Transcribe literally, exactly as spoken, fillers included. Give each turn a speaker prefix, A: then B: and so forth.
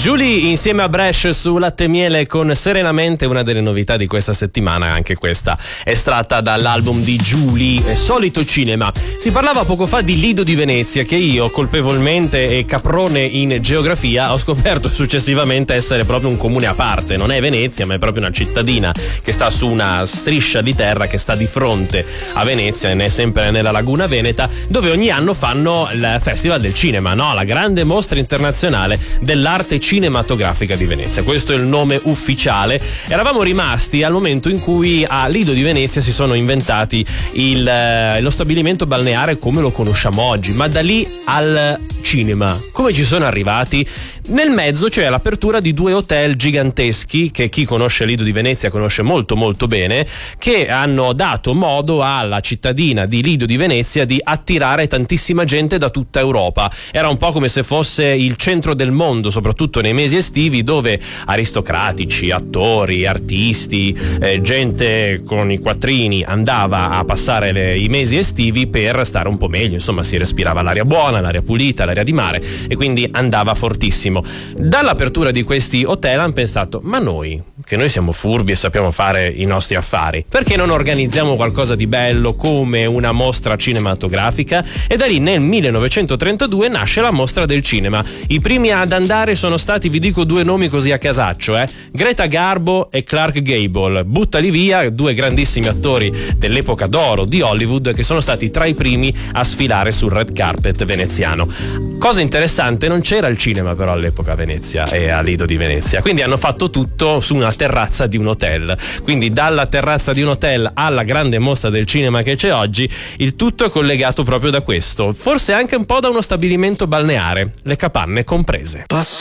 A: Julie insieme a Bresh su Latte e Miele con Serenamente, una delle novità di questa settimana, anche questa estratta dall'album di Julie, Solito Cinema. Si parlava poco fa di Lido di Venezia, che io colpevolmente e caprone in geografia ho scoperto successivamente essere proprio un comune a parte. Non è Venezia, ma è proprio una cittadina che sta su una striscia di terra che sta di fronte a Venezia, e ne è sempre nella laguna veneta, dove ogni anno fanno il Festival del Cinema, no? La grande mostra internazionale dell'arte cinematografica di Venezia. Questo è il nome ufficiale. Eravamo rimasti al momento in cui a Lido di Venezia si sono inventati il, eh, lo stabilimento balneare come lo conosciamo oggi, ma da lì al cinema come ci sono arrivati? Nel mezzo c'è l'apertura di due hotel giganteschi che chi conosce Lido di Venezia conosce molto molto bene, che hanno dato modo alla cittadina di Lido di Venezia di attirare tantissima gente da tutta Europa. Era un po' come se fosse il centro del mondo, soprattutto nei mesi estivi, dove aristocratici, attori, artisti, eh, gente con i quattrini andava a passare le, i mesi estivi per stare un po' meglio. Insomma, si respirava l'aria buona, l'aria pulita, l'aria di mare, e quindi andava fortissimo. Dall'apertura di questi hotel hanno pensato: ma noi, che noi siamo furbi e sappiamo fare i nostri affari, perché non organizziamo qualcosa di bello come una mostra cinematografica? E da lì nel millenovecentotrentadue nasce la Mostra del Cinema. I primi ad andare sono stati, vi dico due nomi così a casaccio, eh? Greta Garbo e Clark Gable. Buttali via, due grandissimi attori dell'epoca d'oro di Hollywood, che sono stati tra i primi a sfilare sul red carpet veneziano. Cosa interessante, non c'era il cinema però all'epoca a Venezia e a Lido di Venezia, quindi hanno fatto tutto su una terrazza di un hotel. Quindi dalla terrazza di un hotel alla grande mostra del cinema che c'è oggi, il tutto è collegato proprio da questo, forse anche un po' da uno stabilimento balneare, le capanne comprese.
B: Passo